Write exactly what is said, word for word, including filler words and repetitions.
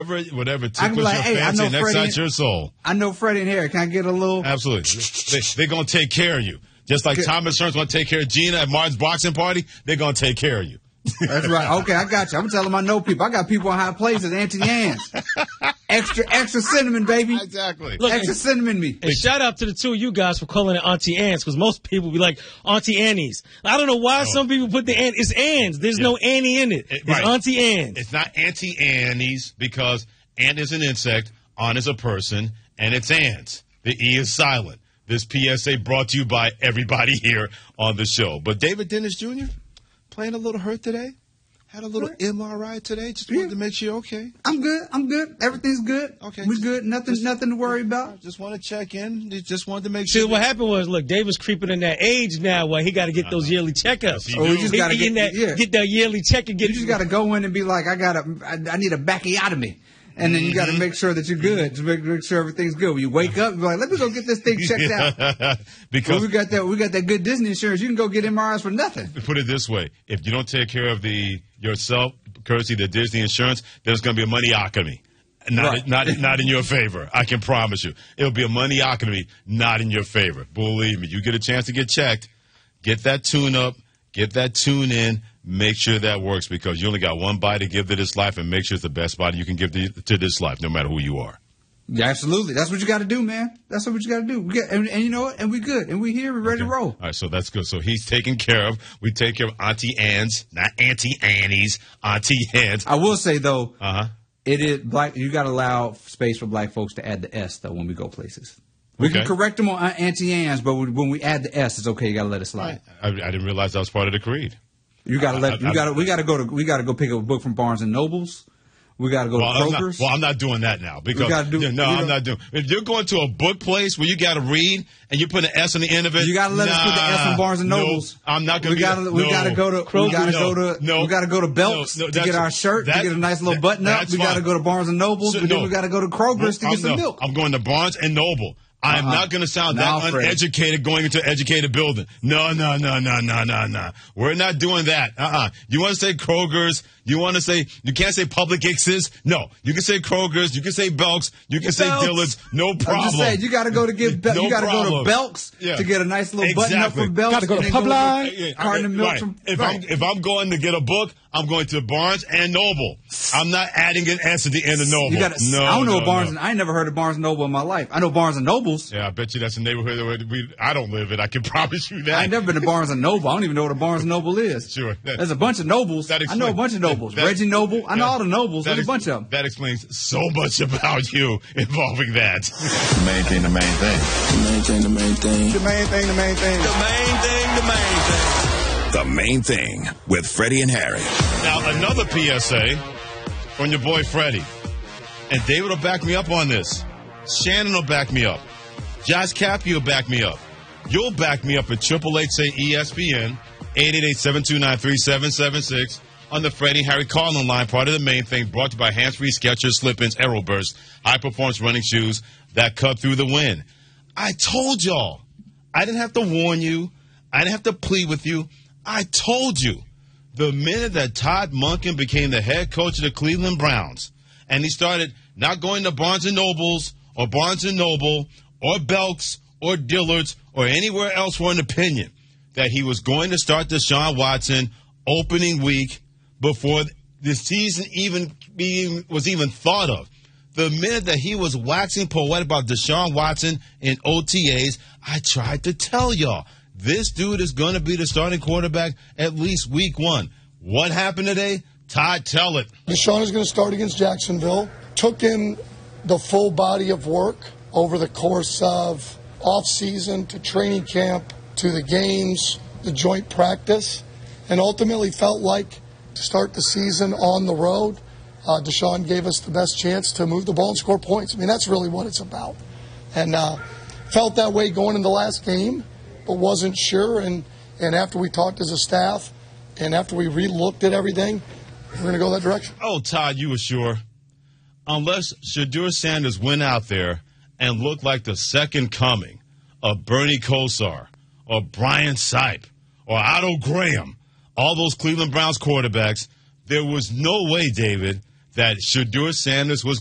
Whatever, whatever I can tickles be like, your hey, I fancy know and Freddie excites your soul. I know Freddie and Harry. Can I get a little? Absolutely. they, they're going to take care of you. Just like Good. Thomas Hearns going to take care of Gina at Martin's boxing party, they're going to take care of you. That's right. Okay, I got you. I'm telling them I know people. I got people in high places. Auntie Anne's. Extra, extra cinnamon, baby. Exactly. Look, extra and, cinnamon me. And shout out to the two of you guys for calling it Auntie Anne's, because most people be like Auntie Annie's. I don't know why Oh. some people put the Ann. It's Anne's. There's Yeah. no Annie in it. It- It's right. Auntie Anne's. It's not Auntie Annie's because Ant is an insect, An is a person, and it's ants. The E is silent. This P S A brought to you by everybody here on the show. But David Dennis Junior playing a little hurt today. Had a little M R I today. Just wanted Yeah. to make sure you're okay. I'm good. I'm good. Everything's good. Okay. We good. Nothing, nothing to worry about. Just want to check in. Just wanted to make See, sure. what happened was, look, David's creeping in that age now where he got to get those yearly checkups. Yes, he Oh, we do. just He- gotta he in get, that, yeah. get that yearly check and get. You just got to go in and be like, I got a, I, I need a bacchiotomy. And then you got to make sure that you're good. Just make, make sure everything's good. When you wake up, you're like, let me go get this thing checked out. because Well, we got that. We got that good Disney insurance. You can go get M R Is for nothing. put it this way: if you don't take care of the yourself, courtesy of the Disney insurance, there's going to be a money-occamy. Not, Right. not, not in your favor. I can promise you. It'll be a money-occamy, not in your favor. Believe me. You get a chance to get checked, get that tune up, get that tune in, make sure that works because you only got one body to give to this life and make sure it's the best body you can give to, to this life, no matter who you are. Yeah, absolutely. That's what you got to do, man. That's what you got to do. We get, and, and you know what? And we good. And we here. We ready to roll. All right, so that's good. So he's taken care of. We take care of Auntie Anne's, not Auntie Annie's, Auntie Anne's. I will say though, Uh huh. it is black. You got to allow space for black folks to add the S though when we go places. We Okay. can correct them on Auntie Anne's, but when we add the S, it's okay. You got to let it slide. I, I didn't realize that was part of the creed. You got to let. I- I- You got to. We got to go to. We got to go pick up a book from Barnes and Nobles. We got to go Well, to I'm not, Kroger's. well, I'm not doing that now because gotta do- no, you I'm know- not doing. If you're going to a book place where you got to read and you put an S on the end of it, You got to let us put the S nah, in Barnes and no, Nobles. I'm not going We to. got to. We no, got to go to. Kroger, We got to no, go to. No, we got to go to Belk's no, no, to get that's- our shirt that- to get a nice little that- button up. that's We got to fine. go to Barnes and Nobles. So, but then no. we got to go to Kroger's to I'm, get some no, milk. I'm going to Barnes and Noble. I am Uh-uh. not going to sound No, that Freddie. uneducated going into an educated building. No, no, no, no, no, no, no. We're not doing that. Uh-uh. You want to say Kroger's? You want to say, you can't say Publix's? No. You can say Kroger's. You can say Belk's. You can say Belk's. Dillard's. No problem. I'm just saying, you got to go to get. Bel- No you got to go problem. to Belk's Yeah. to get a nice little button up Exactly. from Belk's. Gotta go and to then Publix. get a Yeah, carton of milk right. from. If right. I'm if I'm going to get a book, I'm going to Barnes and Noble. I'm not adding an S at the end of Noble. You gotta, no, I don't know no, Barnes. no. And, I ain't never heard of Barnes and Noble in my life. I know Barnes and Nobles. Yeah, I bet you that's a neighborhood where we I don't live in. I can promise you that. I ain't never been to Barnes and Noble. I don't even know what a Barnes and Noble is. Sure. That- There's a bunch of Nobles. That I know a bunch of explains- Nobles. that- Reggie Noble. I know that- all the Nobles. that There's a ex- bunch of them. That explains so much about you involving that. The main thing, the main thing. The main thing, the main thing. The main thing, the main thing. The main thing, the main thing. The Main Thing with Freddie and Harry. Now, another P S A from your boy Freddie. And David will back me up on this. Shannon will back me up. Josh Cappy will back me up. You'll back me up at triple eight say E S P N, eight eight eight, seven two nine, three seven seven six on the Freddie Harry Carlin line, part of the Main Thing, brought to you by Hands-Free Skechers, Slip-Ins, Aeroburst, high-performance running shoes that cut through the wind. I told y'all. I didn't have to warn you. I didn't have to plead with you. I told you. The minute that Todd Monken became the head coach of the Cleveland Browns, and he started not going to Barnes and Nobles or Barnes and Noble or Belk's or Dillard's or anywhere else for an opinion, that he was going to start Deshaun Watson opening week before the season even being was even thought of. The minute that he was waxing poetic about Deshaun Watson in O T As, I tried to tell y'all, this dude is going to be the starting quarterback at least week one. What happened today? Todd, tell it. Deshaun is going to start against Jacksonville. Took him the full body of work over the course of off-season to training camp to the games, the joint practice, and ultimately felt like to start the season on the road, uh, Deshaun gave us the best chance to move the ball and score points. I mean, that's really what it's about. And uh, felt that way going in the last game, but wasn't sure. And, and after we talked as a staff and after we re-looked at everything, we're going to go that direction. Oh, Todd, you were sure. Unless Shadur Sanders went out there and looked like the second coming of Bernie Kosar or Brian Sipe or Otto Graham, all those Cleveland Browns quarterbacks, there was no way, David, that Shedeur Sanders was